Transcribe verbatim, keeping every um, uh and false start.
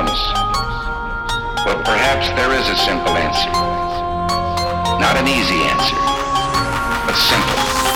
happiness? Well, perhaps there is a simple answer. Not an easy answer, but simple.